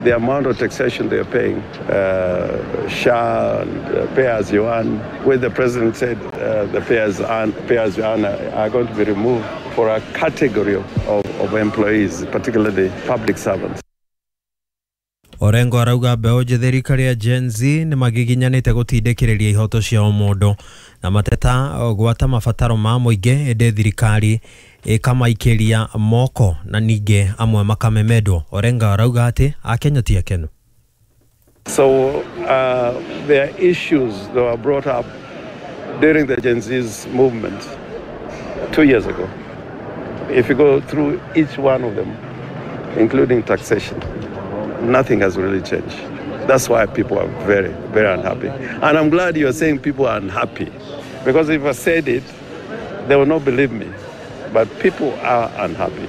The amount of taxation they are paying, SHA, pay as you earn, where the president said the pay as you earn are going to be removed for a category of employees, particularly public servants. Orengo arauga mbeo njetheri karia Gen Z ni magiginyanite gutindekereria ihoto cia omondo na mateta gwata mabataro ma muingi ende thirikari ikamaikiria moko na ninge amwe makamemedwo. Orengo arauga ati Akenya ti akenu. So there are issues that were brought up during the Gen Z's movement 2 years ago. If you go through each one of them, including taxation, nothing has really changed. That's why people are very, very unhappy. And I'm glad you're saying people are unhappy. Because if I said it, they will not believe me. But people are unhappy.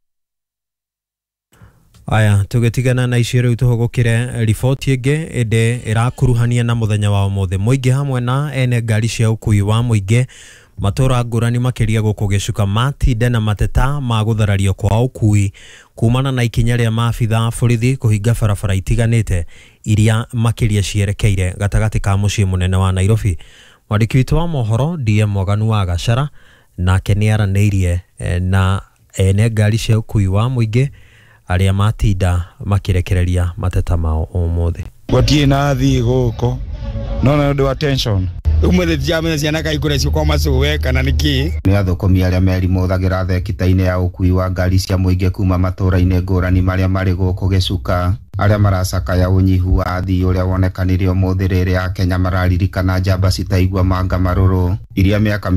Aya, tugetigana na icio riu tuhugukire riboti ingi ende irakuruhania na muthenya wa umothe. Muingi hamwe na ene ngari cia ukui wa muingi matura ngurani makiria guku gicuka matinde na mateta ma gutharario kwa ukui kumana na ikinya ria maabitha borithi kuhinga barabara itiganite iria makiria cierekeire gatagati ka mucii munene wa Nairobi. Mwandiki witu wa mohoro DM Mwaganu wa Gachara nake ni araniirie na ene ngari cia ukui wa muingi aria matinda makirekereria mateta mao umuthi. Gwatie na thi guko no ndo attention umwe thiame ciana kaikure cio kwa macuwe kana niki ni athokomi aria meri muthagira thekita-ini ya ukui wa ngari cia muingi kuma matura-ini ngurani maria mari guku gicuka aria maracakaya unyihu wa athii uria wonekanirio umuthi riri Akenya mararirikana njamba citaigua manga maruru iria miaka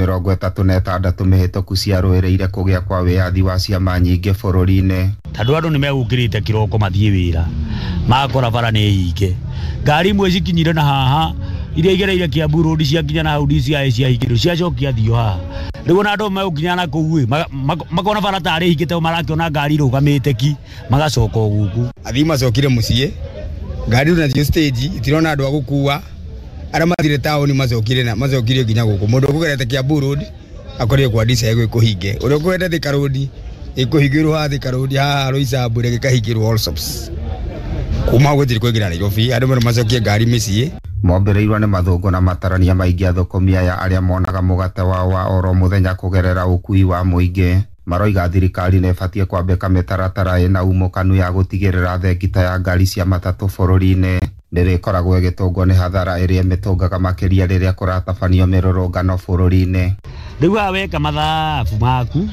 36 mihituku ciarũĩrĩire kugia kwa wiathi wa ciama nyingi bururi-ini. Tandu andu nimegukirite kiroko mathie wira makora bara ni hinge ngari imwe cikinyire na haha iria igereire Kiambu Road ciakinya na Audi cia hingiro ciacokia thio haha riu na andu megukinya na kuui makona bara tari hingite marakiona ngari rugamite ki magacoka guku athii macokire mucie ngari na thio stage itirona andu agukua ara mathire taoni macokire nginya guku mundu kugerete Kiambu Road akorie kwa disa yego ikuhinge uri kwenda Thika Road ikuhingirwo ha Thika Road ha Roisambure gikahingirwo Allsops kuma gutiri kwingira Nairobi andu macokie ngari micie Mombereirwo ni mathungu na matarania maingi athokomi aya aria monaga mugate wao wa oro muthenya kugerera ukui wa muingi maroiga thirikari ne batie kwambika mitaratara ina umukanu ya gutigirira thengita ya ngari cia matatu bururi-ini ndirikoragwo igitungwo ni hathara iria mitungaga makiria riria kuratabanio mirurungano bururi-ini. Riu weka mathabu maku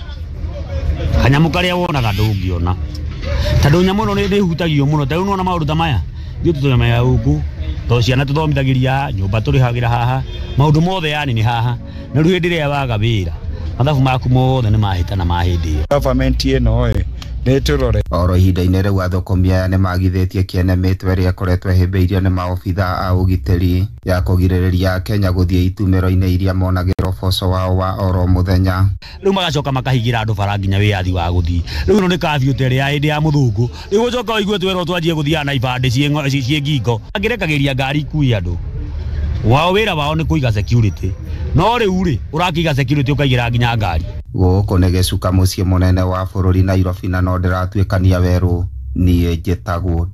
kanyamu karia wonaga ndungiona tondu nyamu no ni hutagio muno tondu nona maundu ta maya ndio tuthomaya huku to ciana tuthomithagiria nyumba turihagira haha maundu mothe yani ni haha na riu hindi ria waga wira mathabu maku mothe ni mahita na mahindi government ino neturore oro ihinda-ini riu athokomi aya ni magithitie kiene mitwe ria koretwo himbiirio ni maobitha a ugitiri ya kugiririria Kenya guthie itumiro-ini iria monagirwo boco wao wa oro muthenya riu magacoka makahigira andu bara nginya wiathi wa guthii riu no ni kabiu tere ya hindi ya muthungu riu gucoka oigue twero twanjie guthia na ibande cie ngingo angirekagiria ngari kui andu wao wira wao ni kuiga security no riu ri urakiga security ukaigira nginya ngari guku ni gicuka mucii munene wa bururi Nairobi na no ndiratwikania weru nie njitagwo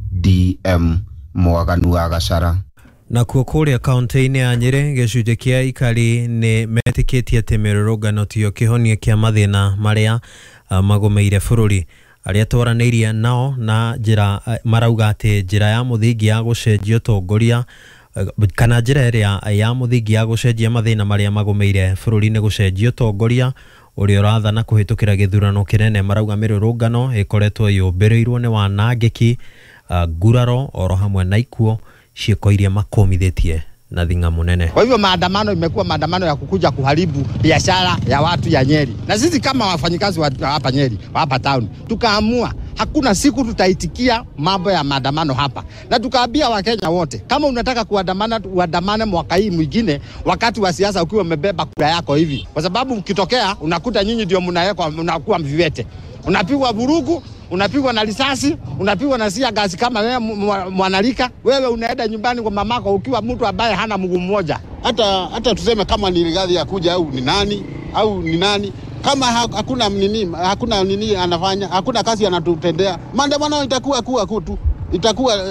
DM Mwaganu wa Gachara. Na kuria kaunti-ini ya Nyeri gicunjĩ kia ikari ni metikitie ati mirurungano tio kihonia kia mathina maria magomeire bururi aria twaranirie nao na njira marauga ati njira ya muthingi ya gucenjia utongoria kana njira iria ya muthingi ya gucenjia mathina maria magomeire bururi ni gucenjia utongoria uria urathana kuhitukira githurano kinene. Marauga mirurungano ikoretwo yumbirirwo ni wanangiki nguraro oro hamwe na ikuo cieko iria makomithitie na thinga munene. Kwa hivyo maandamano imekuwa maandamano ya kukuja kuharibu biashara ya watu ya Nyeri. Na sisi kama wafanyikazi wa hapa Nyeri, hapa town, tukaamua hakuna siku tutaitikia mambo ya maandamano hapa. Na tukaambia Wakenya wote, kama unataka kuandamana, uandamane mwaka hii mwingine wakati wa siasa ukiwa umebeba kura yako hivi. Kwa sababu ukitokea unakuta nyinyi ndio mnakuwa viwete. Unapigwa vurugu, unapigwa na risasi, unapigwa na sia gasi kama wewe mwanalika, wewe unaenda nyumbani kwa mamako ukiwa mtu ambaye hana mguu mmoja. Hata tuseme kama ni Rigathi ya kuja au ni nani kama hakuna nini anafanya, hakuna kazi anatutendea, maandamano itakuwa tu. itakuwa